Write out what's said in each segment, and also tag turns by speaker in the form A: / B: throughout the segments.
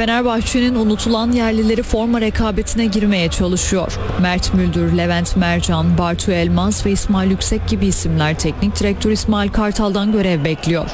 A: Fenerbahçe'nin unutulan yerlileri forma rekabetine girmeye çalışıyor. Mert Müldür, Levent Mercan, Bartu Elmaz ve İsmail Yüksek gibi isimler teknik direktör İsmail Kartal'dan görev bekliyor.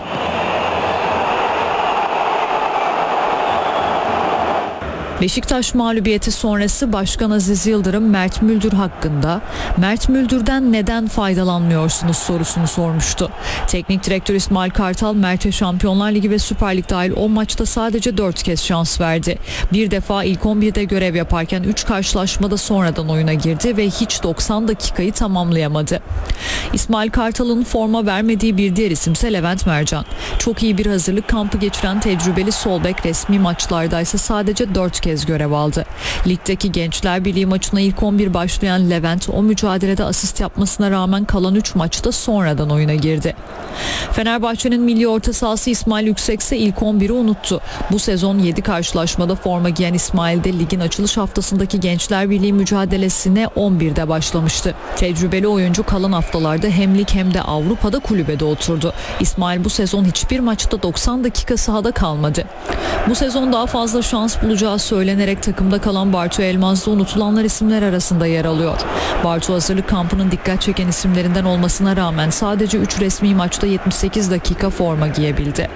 A: Beşiktaş mağlubiyeti sonrası Başkan Aziz Yıldırım Mert Müldür hakkında "Mert Müldür'den neden faydalanmıyorsunuz?" sorusunu sormuştu. Teknik direktör İsmail Kartal Mert'e Şampiyonlar Ligi ve Süper Lig dahil 10 maçta sadece 4 kez şans verdi. Bir defa ilk 11'de görev yaparken 3 karşılaşmada sonradan oyuna girdi ve hiç 90 dakikayı tamamlayamadı. İsmail Kartal'ın forma vermediği bir diğer isimse Levent Mercan. Çok iyi bir hazırlık kampı geçiren tecrübeli sol bek resmi maçlarda ise sadece 4 kez görev aldı. Ligdeki Gençler Birliği maçına ilk 11 başlayan Levent o mücadelede asist yapmasına rağmen kalan 3 maçta sonradan oyuna girdi. Fenerbahçe'nin milli orta sahası İsmail Yüksek ise ilk 11'i unuttu. Bu sezon 7 karşılaşmada forma giyen İsmail de ligin açılış haftasındaki Gençler Birliği mücadelesine 11'de başlamıştı. Tecrübeli oyuncu kalan haftalarda hem lig hem de Avrupa'da kulübede oturdu. İsmail bu sezon hiçbir maçta 90 dakika sahada kalmadı. Bu sezon daha fazla şans bulacağı söylenerek takımda kalan Bartu Elmaz da unutulanlar isimler arasında yer alıyor. Bartu hazırlık kampının dikkat çeken isimlerinden olmasına rağmen sadece 3 resmi maçta 78 dakika forma giyebildi.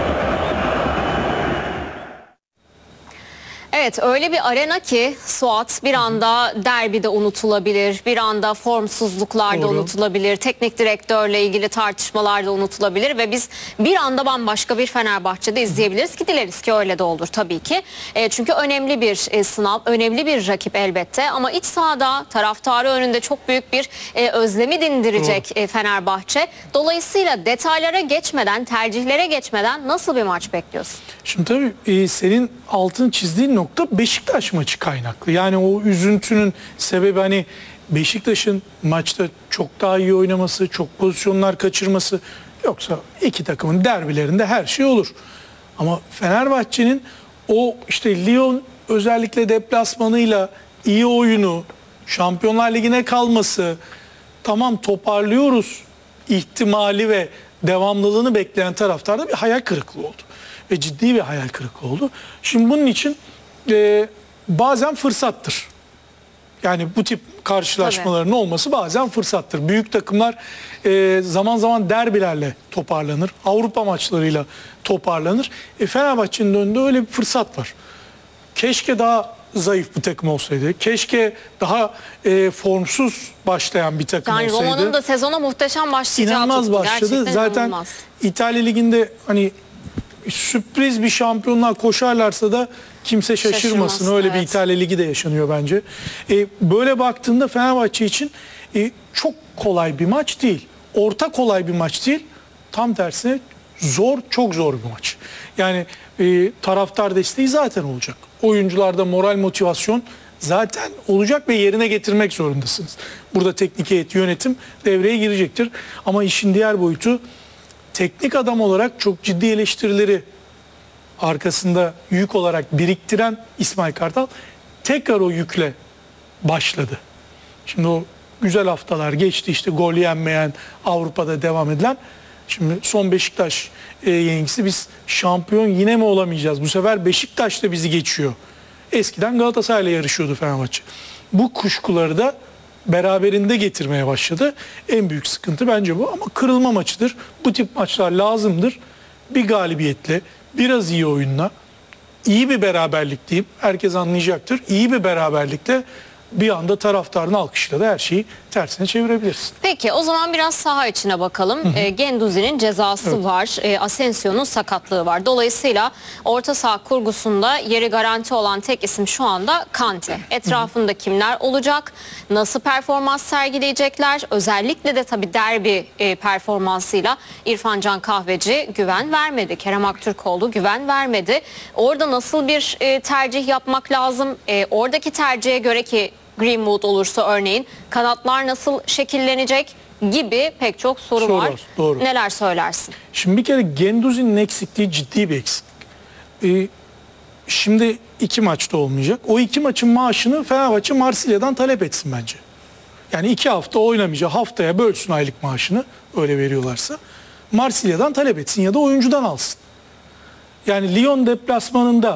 B: Evet, öyle bir arena ki Suat, bir anda derbide unutulabilir, bir anda formsuzluklarda unutulabilir, teknik direktörle ilgili tartışmalarda unutulabilir ve biz bir anda bambaşka bir Fenerbahçe'de izleyebiliriz ki dileriz ki öyle de olur tabii ki. Çünkü önemli bir sınav, önemli bir rakip elbette ama iç sahada taraftarı önünde çok büyük bir özlemi dindirecek Fenerbahçe. Dolayısıyla detaylara geçmeden, tercihlere geçmeden nasıl bir maç bekliyorsun?
C: Şimdi tabii senin altını çizdiğin nokta Beşiktaş maçı kaynaklı. Yani o üzüntünün sebebi hani Beşiktaş'ın maçta çok daha iyi oynaması, çok pozisyonlar kaçırması. Yoksa iki takımın derbilerinde her şey olur. Ama Fenerbahçe'nin o işte Lyon özellikle deplasmanıyla iyi oyunu, Şampiyonlar Ligi'ne kalması, tamam toparlıyoruz ihtimali ve devamlılığını bekleyen taraftarda bir hayal kırıklığı oldu. Ve ciddi bir hayal kırıklığı oldu. Şimdi bunun için bazen fırsattır. Yani bu tip karşılaşmaların olması bazen fırsattır. Büyük takımlar zaman zaman derbilerle toparlanır. Avrupa maçlarıyla toparlanır. Fenerbahçe'nin önünde öyle bir fırsat var. Keşke daha zayıf bir takım olsaydı. Keşke daha formsuz başlayan bir takım olsaydı.
B: Yani Roma'nın da sezona muhteşem başlayacağı
C: İnanılmaz başladı.
B: Gerçekten
C: zaten
B: inanılmaz.
C: İtalya Ligi'nde hani sürpriz bir şampiyonluğa koşarlarsa da kimse şaşırmasın. Öyle bir İtalya Ligi de yaşanıyor bence. Böyle baktığında Fenerbahçe için çok kolay bir maç değil. Orta kolay bir maç değil. Tam tersine zor, çok zor bir maç. Yani taraftar desteği zaten olacak. Oyuncularda moral, motivasyon zaten olacak ve yerine getirmek zorundasınız. Burada teknik heyet, yönetim devreye girecektir. Ama işin diğer boyutu, teknik adam olarak çok ciddi eleştirileri arkasında yük olarak biriktiren İsmail Kartal tekrar o yükle başladı. Şimdi o güzel haftalar geçti, işte gol yenmeyen, Avrupa'da devam edilen. Şimdi son Beşiktaş yenilgisi, biz şampiyon yine mi olamayacağız? Bu sefer Beşiktaş da bizi geçiyor. Eskiden Galatasaray'la yarışıyordu Fenerbahçe. Bu kuşkuları da beraberinde getirmeye başladı. En büyük sıkıntı bence bu, ama kırılma maçıdır. Bu tip maçlar lazımdır. Bir galibiyetle, biraz iyi oyunla, iyi bir beraberlik diyeyim, herkes anlayacaktır. İyi bir beraberlikle bir anda taraftarın alkışıyla da her şeyi tersine çevirebilirsin.
B: Peki o zaman biraz saha içine bakalım. Genduzi'nin cezası var. Asensio'nun sakatlığı var. Dolayısıyla orta saha kurgusunda yeri garanti olan tek isim şu anda Kante. Etrafında kimler olacak? Nasıl performans sergileyecekler? Özellikle de tabii derbi performansıyla İrfan Can Kahveci güven vermedi. Kerem Aktürkoğlu güven vermedi. Orada nasıl bir tercih yapmak lazım? Oradaki tercihe göre, ki Greenwood olursa örneğin, kanatlar nasıl şekillenecek gibi pek çok soru var.
C: Doğru.
B: Neler söylersin?
C: Şimdi bir kere Genduzi'nin eksikliği ciddi bir eksiklik. Şimdi 2 maçta olmayacak. O 2 maçın maaşını Fenerbahçe Marsilya'dan talep etsin bence. Yani 2 hafta oynamayacak, haftaya bölsün aylık maaşını, öyle veriyorlarsa. Marsilya'dan talep etsin ya da oyuncudan alsın. Yani Lyon deplasmanında